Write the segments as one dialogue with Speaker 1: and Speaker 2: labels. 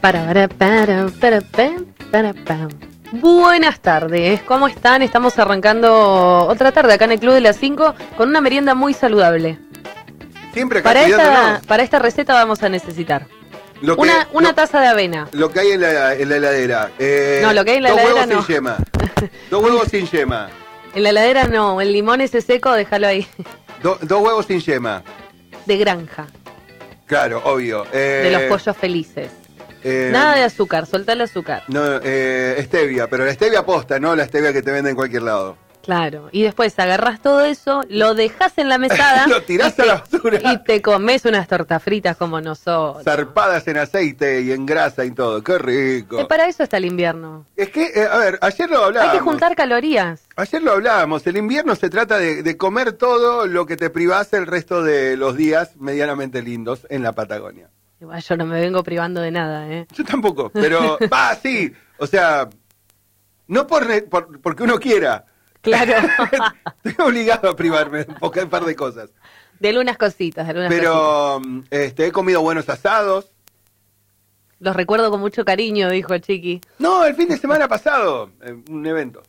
Speaker 1: Pam. Buenas tardes, ¿cómo están? Estamos arrancando otra tarde acá en el Club de las 5 con una merienda muy saludable.
Speaker 2: Siempre acá
Speaker 1: para esta receta vamos a necesitar una taza de avena.
Speaker 2: Lo que hay en la heladera.
Speaker 1: No, lo que hay en la heladera no.
Speaker 2: 2 huevos sin yema. 2 huevos sin yema.
Speaker 1: En la heladera no, el limón ese seco, déjalo ahí.
Speaker 2: 2 huevos sin yema.
Speaker 1: De granja.
Speaker 2: Claro, obvio.
Speaker 1: De los pollos felices. Nada de azúcar, soltá el azúcar.
Speaker 2: No, stevia, pero la stevia posta, no la stevia que te venden en cualquier lado.
Speaker 1: Claro, y después agarrás todo eso, lo dejás en la mesada.
Speaker 2: Lo tirás a la basura.
Speaker 1: Y te comes unas tortas fritas como nosotros.
Speaker 2: Zarpadas en aceite y en grasa y todo, qué rico.
Speaker 1: Para eso está el invierno.
Speaker 2: Es que, a ver, ayer lo hablábamos.
Speaker 1: Hay que juntar calorías.
Speaker 2: Ayer lo hablábamos, el invierno se trata de comer todo lo que te privás el resto de los días medianamente lindos en la Patagonia.
Speaker 1: Igual yo no me vengo privando de nada, ¿eh?
Speaker 2: Yo tampoco, pero sí, o sea, no porque uno quiera.
Speaker 1: Claro.
Speaker 2: Estoy obligado a privarme un par de cosas.
Speaker 1: De algunas cositas,
Speaker 2: Pero he comido buenos asados.
Speaker 1: Los recuerdo con mucho cariño, dijo Chiqui.
Speaker 2: No, el fin de semana pasado, un evento.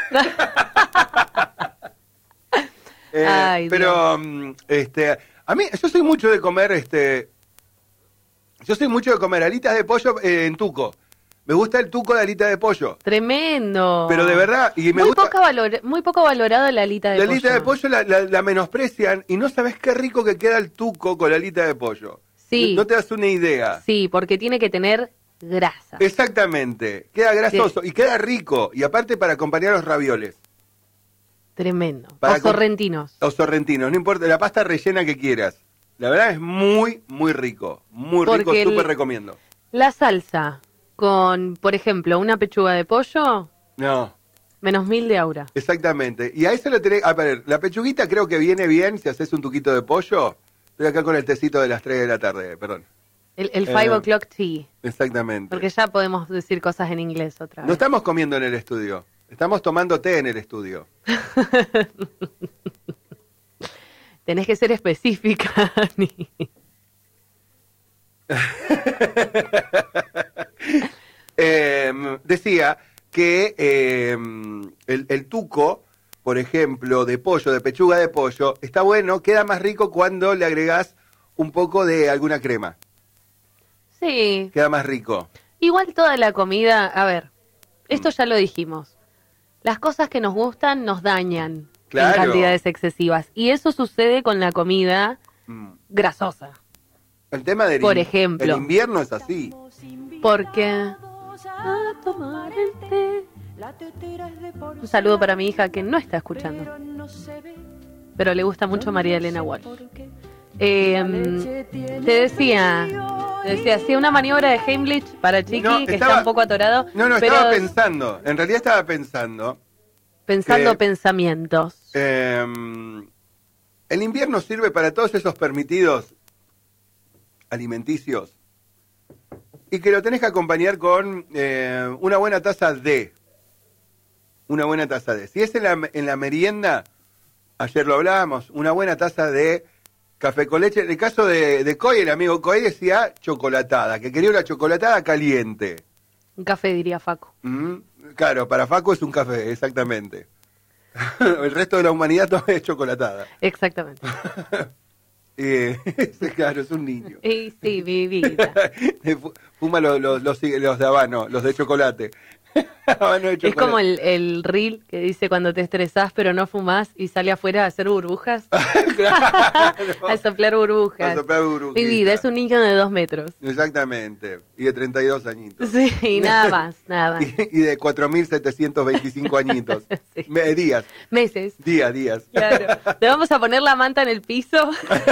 Speaker 1: Ay,
Speaker 2: pero, a mí, yo soy mucho de comer, alitas de pollo en tuco. Me gusta el tuco de alita de pollo.
Speaker 1: Tremendo.
Speaker 2: Pero de verdad, y me
Speaker 1: muy
Speaker 2: gusta.
Speaker 1: Muy poco valorada la alita de pollo.
Speaker 2: La alita de pollo la menosprecian y no sabes qué rico que queda el tuco con la alita de pollo.
Speaker 1: Sí.
Speaker 2: No te das una idea.
Speaker 1: Sí, porque tiene que tener grasa.
Speaker 2: Exactamente. Queda grasoso y queda rico. Y aparte para acompañar los ravioles.
Speaker 1: Tremendo. O sorrentinos.
Speaker 2: O sorrentinos, no importa, la pasta rellena que quieras. La verdad es muy, muy rico. Muy rico, súper recomiendo.
Speaker 1: La salsa con, por ejemplo, una pechuga de pollo.
Speaker 2: No.
Speaker 1: Menos 1000 de aura.
Speaker 2: Exactamente. Y a eso lo tenés. A ver, la pechuguita creo que viene bien si haces un tuquito de pollo. Estoy acá con el tecito de las 3 de la tarde, perdón.
Speaker 1: El 5 o'clock tea.
Speaker 2: Exactamente.
Speaker 1: Porque ya podemos decir cosas en inglés otra vez.
Speaker 2: No estamos comiendo en el estudio. Estamos tomando té en el estudio.
Speaker 1: Tenés que ser específica, Ani.
Speaker 2: Decía que el tuco, por ejemplo, de pollo, de pechuga de pollo, está bueno, queda más rico cuando le agregás un poco de alguna crema.
Speaker 1: Sí.
Speaker 2: Queda más rico.
Speaker 1: Igual toda la comida, a ver, esto ya lo dijimos. Las cosas que nos gustan nos dañan en cantidades excesivas. Y eso sucede con la comida grasosa.
Speaker 2: El tema del
Speaker 1: por ejemplo,
Speaker 2: el invierno es así.
Speaker 1: Porque un saludo para mi hija que no está escuchando, pero le gusta mucho María Elena Walsh. Te decía, sí, una maniobra de Heimlich para Chiqui, que está un poco atorado.
Speaker 2: No, pero estaba pensando, en realidad estaba pensando.
Speaker 1: Pensamientos.
Speaker 2: El invierno sirve para todos esos permitidos alimenticios y que lo tenés que acompañar con una buena taza de. Si es en la merienda, ayer lo hablábamos, una buena taza de café con leche. En el caso de Coy, el amigo Coy decía chocolatada, que quería una chocolatada caliente.
Speaker 1: Un café, diría Facu.
Speaker 2: Claro, para Facu es un café, exactamente. El resto de la humanidad todo es chocolatada.
Speaker 1: Exactamente.
Speaker 2: Claro, es un niño.
Speaker 1: Sí, mi vida.
Speaker 2: Fuma los de habano, los de chocolate.
Speaker 1: Es como el reel que dice cuando te estresás pero no fumás y sale afuera a hacer burbujas.
Speaker 2: Claro.
Speaker 1: A soplar burbujas. Mi vida, es un niño de 2 metros.
Speaker 2: Exactamente. Y de 32 añitos.
Speaker 1: Sí, y nada más.
Speaker 2: Y de 4.725 añitos. Sí. Días.
Speaker 1: Meses.
Speaker 2: Días.
Speaker 1: Claro. Te vamos a poner la manta en el piso.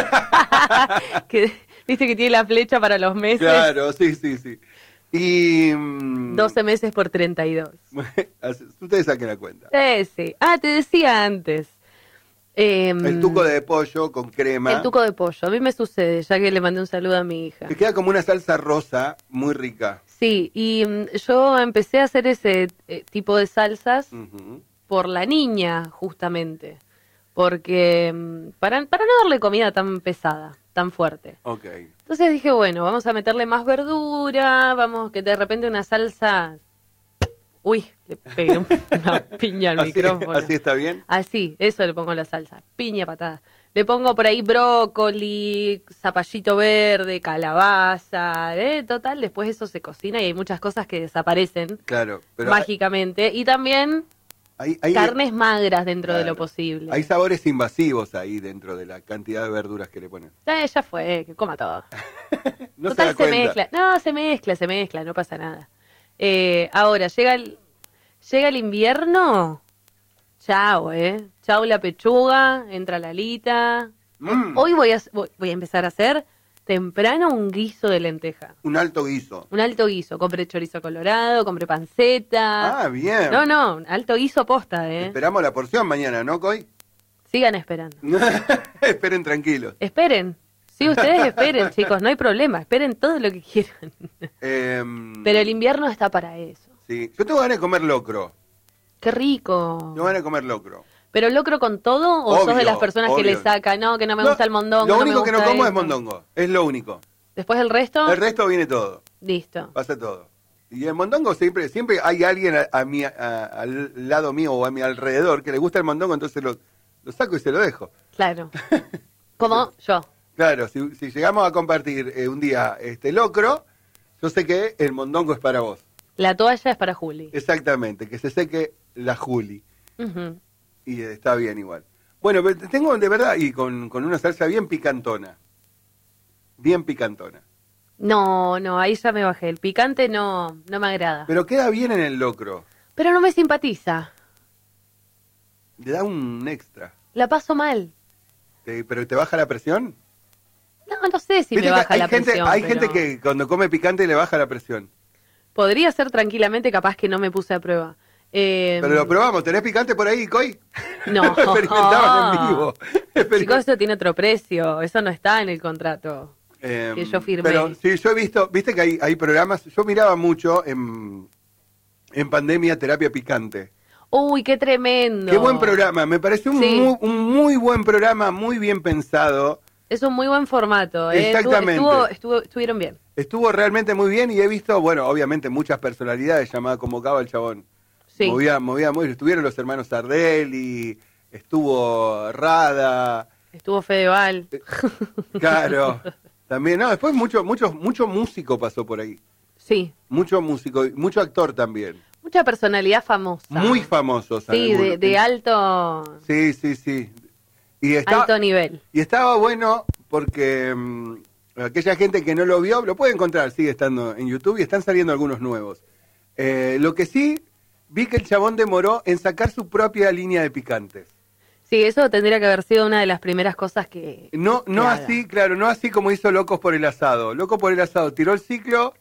Speaker 1: Viste que tiene la flecha para los meses.
Speaker 2: Claro, sí. Y
Speaker 1: 12 meses por 32.
Speaker 2: Ustedes saquen la cuenta.
Speaker 1: Sí. Te decía antes.
Speaker 2: El tuco de pollo con crema.
Speaker 1: El tuco de pollo. A mí me sucede, ya que le mandé un saludo a mi hija.
Speaker 2: Que queda como una salsa rosa muy rica.
Speaker 1: Sí, y yo empecé a hacer ese tipo de salsas por la niña, justamente. Porque para no darle comida tan pesada. tan fuerte.
Speaker 2: Ok.
Speaker 1: Entonces dije, bueno, vamos a meterle más verdura, vamos, que de repente una salsa... Uy, le pegué una piña al micrófono.
Speaker 2: ¿Así está bien?
Speaker 1: Así, eso le pongo a la salsa, piña patada. Le pongo por ahí brócoli, zapallito verde, calabaza, total, después eso se cocina y hay muchas cosas que desaparecen
Speaker 2: Claro, pero
Speaker 1: mágicamente. Y también carnes magras dentro de lo posible.
Speaker 2: Hay sabores invasivos ahí dentro de la cantidad de verduras que le ponen.
Speaker 1: Ya fue, que coma todo.
Speaker 2: No
Speaker 1: total,
Speaker 2: se da
Speaker 1: mezcla. No, se mezcla, no pasa nada. Ahora, llega el invierno, chao, chao la pechuga, entra la alita. Hoy voy a empezar a hacer temprano un guiso de lenteja.
Speaker 2: Un alto guiso.
Speaker 1: Un alto guiso. Compré chorizo colorado, compré panceta.
Speaker 2: Ah, bien.
Speaker 1: No, alto guiso posta,
Speaker 2: Esperamos la porción mañana, ¿no, Coy?
Speaker 1: Sigan esperando.
Speaker 2: Esperen tranquilos.
Speaker 1: Esperen. Sí, ustedes esperen, chicos, no hay problema. Esperen todo lo que quieran. Pero el invierno está para eso.
Speaker 2: Sí, yo tengo ganas de comer locro.
Speaker 1: Qué rico.
Speaker 2: Tengo ganas de comer locro.
Speaker 1: ¿Pero locro con todo o sos de las personas que le saca? No, que no me gusta el mondongo.
Speaker 2: Lo único que no como
Speaker 1: esto.
Speaker 2: es mondongo. Es lo único.
Speaker 1: ¿Después el resto?
Speaker 2: El resto viene todo.
Speaker 1: Listo.
Speaker 2: Pasa todo. Y el mondongo siempre hay alguien al lado mío o a mi alrededor que le gusta el mondongo, entonces lo saco y se lo dejo.
Speaker 1: Claro. Como yo.
Speaker 2: Claro, si llegamos a compartir un día locro, yo sé que el mondongo es para vos.
Speaker 1: La toalla es para Juli.
Speaker 2: Exactamente, que se seque la Juli.
Speaker 1: Uh-huh.
Speaker 2: Y está bien igual. Bueno, pero tengo de verdad, y con una salsa bien picantona. Bien picantona.
Speaker 1: No, ahí ya me bajé. El picante no me agrada.
Speaker 2: Pero queda bien en el locro.
Speaker 1: Pero no me simpatiza.
Speaker 2: Le da un extra.
Speaker 1: La paso mal.
Speaker 2: ¿Pero te baja la presión?
Speaker 1: No sé si me baja la presión.
Speaker 2: Hay gente que cuando come picante le baja la presión.
Speaker 1: Podría ser tranquilamente, capaz que no me puse a prueba.
Speaker 2: Pero lo probamos. ¿Tenés picante por ahí, Coy?
Speaker 1: No.
Speaker 2: Experimentaban en vivo.
Speaker 1: Chicos, eso tiene otro precio. Eso no está en el contrato que yo firmé.
Speaker 2: Pero sí, yo he visto, viste que hay programas. Yo miraba mucho en pandemia terapia picante.
Speaker 1: Uy, qué tremendo.
Speaker 2: Qué buen programa. Me pareció un muy buen programa, muy bien pensado.
Speaker 1: Es un muy buen formato.
Speaker 2: Exactamente.
Speaker 1: Estuvieron bien.
Speaker 2: Estuvo realmente muy bien y he visto, bueno, obviamente muchas personalidades llamadas convocaba el chabón.
Speaker 1: Sí.
Speaker 2: Movía muy. Estuvieron los hermanos Sardelli, estuvo Rada.
Speaker 1: Estuvo Fedeval.
Speaker 2: Claro. También, no, después mucho músico pasó por ahí.
Speaker 1: Sí.
Speaker 2: Mucho músico, mucho actor también.
Speaker 1: Mucha personalidad famosa.
Speaker 2: Muy famosos.
Speaker 1: Sí, de alto...
Speaker 2: Sí.
Speaker 1: Alto nivel.
Speaker 2: Y estaba bueno porque aquella gente que no lo vio, lo puede encontrar, sigue estando en YouTube y están saliendo algunos nuevos. Lo que sí, vi que el chabón demoró en sacar su propia línea de picantes.
Speaker 1: Sí, eso tendría que haber sido una de las primeras cosas que...
Speaker 2: No así, claro, no así como hizo Locos por el Asado. Locos por el Asado tiró el ciclo...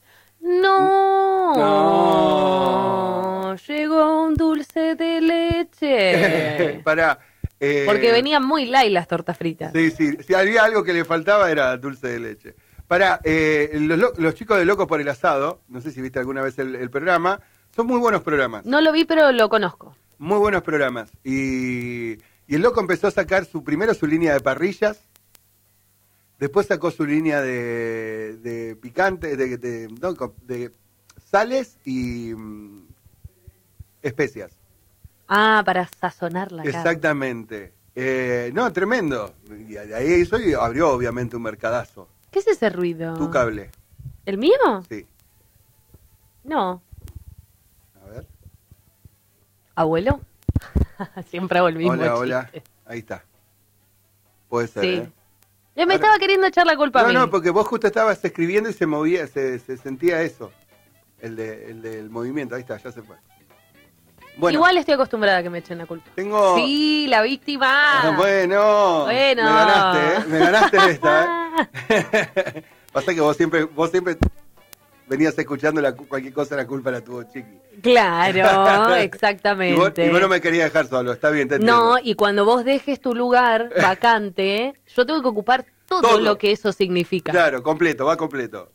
Speaker 1: No. Llegó un dulce de leche. Porque venían muy light las tortas fritas.
Speaker 2: Sí, si había algo que le faltaba era dulce de leche. Los chicos de Locos por el Asado, no sé si viste alguna vez el programa, son muy buenos programas.
Speaker 1: No lo vi, pero lo conozco.
Speaker 2: Muy buenos programas. Y el loco empezó a sacar primero su línea de parrillas, después sacó su línea de picante, de sales y especias.
Speaker 1: Ah, para sazonar la carne.
Speaker 2: Exactamente. No, tremendo. Y de ahí hizo y abrió obviamente un mercadazo.
Speaker 1: ¿Qué es ese ruido?
Speaker 2: Tu cable.
Speaker 1: ¿El mío?
Speaker 2: Sí.
Speaker 1: No.
Speaker 2: A ver.
Speaker 1: ¿Abuelo? Siempre hago el mismo
Speaker 2: Hola.
Speaker 1: chiste.
Speaker 2: Ahí está. Puede ser,
Speaker 1: Sí. Me estaba queriendo echar la culpa a mí.
Speaker 2: No, porque vos justo estabas escribiendo y se movía, se sentía eso. El del movimiento. Ahí está, ya se fue. Bueno,
Speaker 1: igual estoy acostumbrada a que me echen la culpa. Sí, la víctima.
Speaker 2: Bueno. Me ganaste esta. Pasa que vos siempre venías escuchando cualquier cosa, la culpa la tuvo Chiqui.
Speaker 1: Claro, exactamente.
Speaker 2: Y vos no me querías dejar solo, está bien, te entiendo.
Speaker 1: No, y cuando vos dejes tu lugar vacante, yo tengo que ocupar todo lo que eso significa.
Speaker 2: Claro, va completo.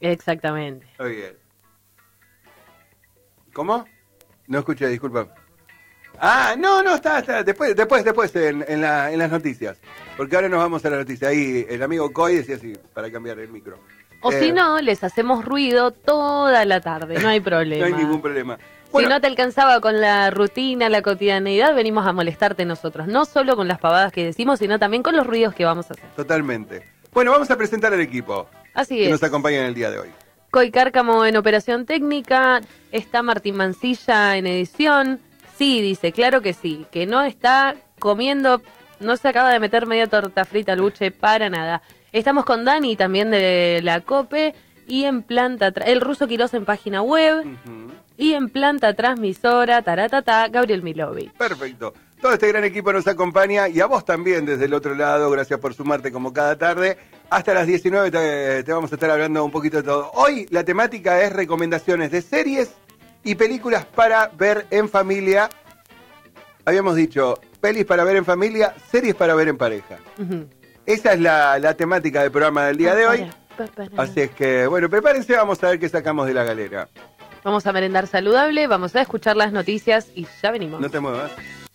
Speaker 1: Exactamente.
Speaker 2: Muy bien. ¿Cómo? No escuché, disculpa. Ah, no, está. Después en las noticias. Porque ahora nos vamos a la noticia. Ahí el amigo Coy decía así, para cambiar el micro.
Speaker 1: O si no, les hacemos ruido toda la tarde, no hay problema.
Speaker 2: No hay ningún problema.
Speaker 1: Bueno, si no te alcanzaba con la rutina, la cotidianeidad, venimos a molestarte nosotros. No solo con las pavadas que decimos, sino también con los ruidos que vamos a hacer.
Speaker 2: Totalmente. Bueno, vamos a presentar al equipo.
Speaker 1: Así
Speaker 2: que nos acompaña en el día de hoy.
Speaker 1: Coy Cárcamo en operación técnica, está Martín Mancilla en edición. Sí, dice, claro que sí, que no está comiendo, no se acaba de meter media torta frita al buche para nada. Estamos con Dani también de la COPE y en planta, el Ruso Quirós en página web y en planta transmisora, taratata, Gabriel Milovi.
Speaker 2: Perfecto. Todo este gran equipo nos acompaña y a vos también desde el otro lado, gracias por sumarte como cada tarde. Hasta las 19 te vamos a estar hablando un poquito de todo. Hoy la temática es recomendaciones de series y películas para ver en familia. Habíamos dicho, pelis para ver en familia, series para ver en pareja. Esa es la temática del programa del día de hoy. Así es que, bueno, prepárense, vamos a ver qué sacamos de la galera.
Speaker 1: Vamos a merendar saludable, vamos a escuchar las noticias y ya venimos.
Speaker 2: No te muevas.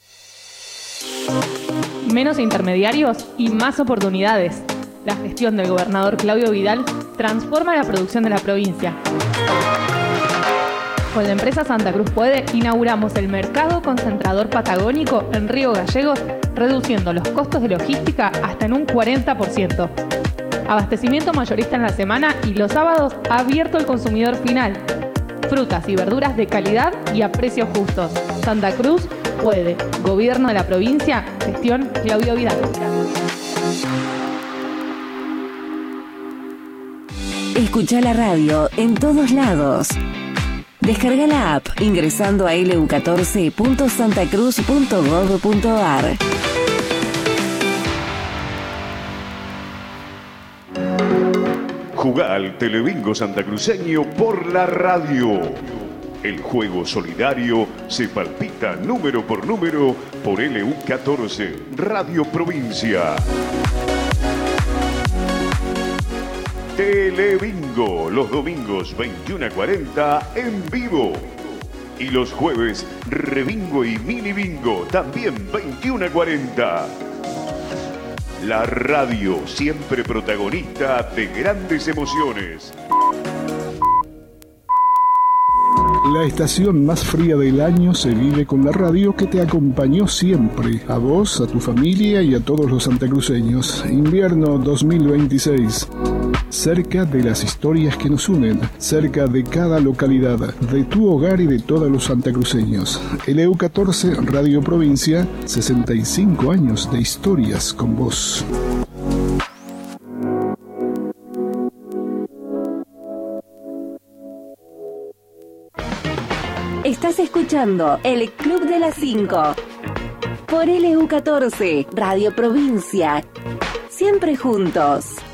Speaker 3: Menos intermediarios y más oportunidades. La gestión del gobernador Claudio Vidal transforma la producción de la provincia. Con la empresa Santa Cruz Puede, inauguramos el mercado concentrador patagónico en Río Gallegos, reduciendo los costos de logística hasta en un 40%. Abastecimiento mayorista en la semana y los sábados abierto al consumidor final. Frutas y verduras de calidad y a precios justos. Santa Cruz Puede. Gobierno de la provincia. Gestión Claudio Vidal.
Speaker 4: Escucha la radio en todos lados. Descarga la app ingresando a lu14.santacruz.gov.ar.
Speaker 5: Jugá al Telebingo santacruceño por la radio. El juego solidario se palpita número por número por LU14, Radio Provincia. Telebingo, los domingos 21:40 en vivo. Y los jueves, Rebingo y Mini Bingo, también 21:40. La radio, siempre protagonista de grandes emociones.
Speaker 6: La estación más fría del año se vive con la radio que te acompañó siempre. A vos, a tu familia y a todos los santacruceños. Invierno 2026. Cerca de las historias que nos unen, cerca de cada localidad, de tu hogar y de todos los santacruceños. LU14 Radio Provincia, 65 años de historias con vos.
Speaker 4: Estás escuchando El Club de las 5 por LU14 Radio Provincia. Siempre juntos.